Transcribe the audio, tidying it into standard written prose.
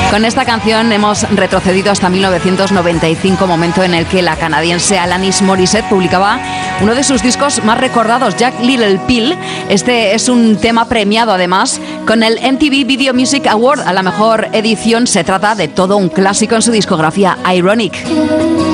Con esta canción hemos retrocedido hasta 1995, momento en el que la canadiense Alanis Morissette publicaba uno de sus discos más recordados, Jagged Little Pill. Este es un tema premiado además con el MTV Video Music Award a la mejor edición. Se trata de todo un clásico en su discografía, Ironic.